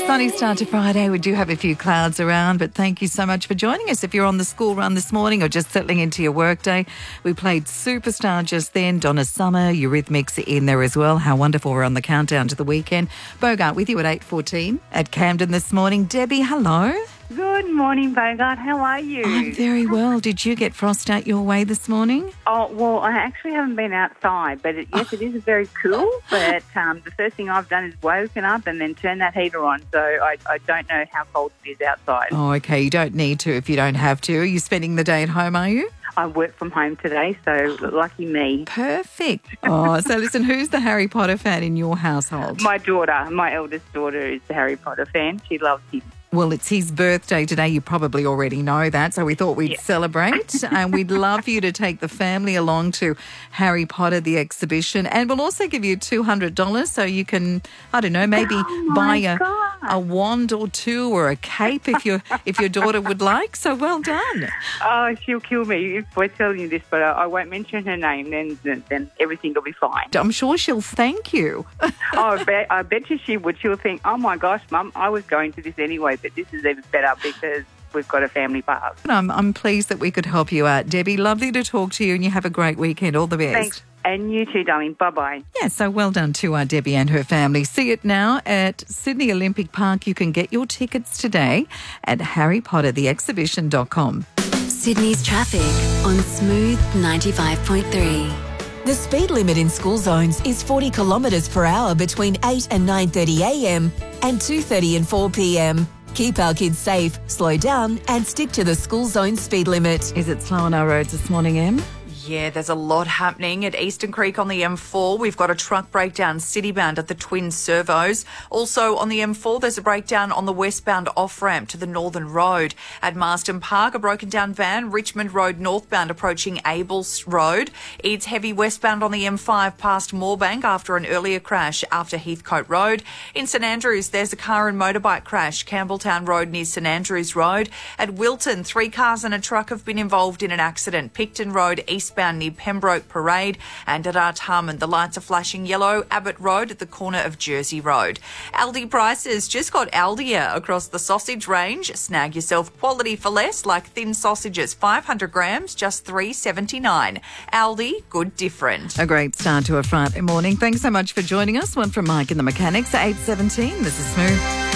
Sunny start to Friday. We do have a few clouds around, but thank you so much for joining us. If you're on the school run this morning or just settling into your workday, we played Superstar just then. Donna Summer, Eurythmics in there as well. How wonderful. We're on the countdown to the weekend. Bogart with you at 8:14 at Camden this morning. Debbie, hello. Good morning, Bogart. How are you? I'm very well. Did you get frost out your way this morning? Oh, well, I actually haven't been outside, but yes, it is very cool. But the first thing I've done is woken up and then turned that heater on, so I don't know how cold it is outside. Oh, okay. You don't need to if you don't have to. Are you spending the day at home, are you? I work from home today, so lucky me. Perfect. Oh, so listen, who's the Harry Potter fan in your household? My daughter, my eldest daughter, is the Harry Potter fan. She loves him. Well, it's his birthday today. You probably already know that, so we thought we'd celebrate. And we'd love you to take the family along to Harry Potter, the exhibition. And we'll also give you $200 so you can, I don't know, maybe buy a wand or two or a cape if your daughter would like. So well done. Oh, she'll kill me if we're telling you this, but I won't mention her name. Then everything will be fine. I'm sure she'll thank you. I bet you she would. She'll think, oh, my gosh, Mum, I was going to this anyway, but this is even better because we've got a family pass. I'm pleased that we could help you out, Debbie. Lovely to talk to you, and you have a great weekend. All the best. Thanks. And you too, darling. Bye-bye. Yeah, so well done to Debbie and her family. See it now at Sydney Olympic Park. You can get your tickets today at harrypottertheexhibition.com. Sydney's traffic on Smooth 95.3. The speed limit in school zones is 40 kilometres per hour between 8 and 9:30 a.m. and 2:30 and 4 p.m. Keep our kids safe, slow down and stick to the school zone speed limit. Is it slow on our roads this morning, Em? Yeah, there's a lot happening at Eastern Creek on the M4. We've got a truck breakdown citybound at the Twin Servos. Also on the M4, there's a breakdown on the westbound off-ramp to the Northern Road. At Marsden Park, a broken down van, Richmond Road northbound approaching Abels Road. It's heavy westbound on the M5 past Moorebank after an earlier crash after Heathcote Road. In St Andrews, there's a car and motorbike crash, Campbelltown Road near St Andrews Road. At Wilton, 3 cars and a truck have been involved in an accident, Picton Road eastbound near Pembroke Parade, and at Artarmon, the lights are flashing yellow, Abbott Road at the corner of Jersey Road. Aldi prices just got Aldia across the sausage range. Snag yourself quality for less, like thin sausages, 500 grams, just $3.79. Aldi, good different. A great start to a Friday morning. Thanks so much for joining us. One from Mike and the Mechanics at 8:17. This is Smooth.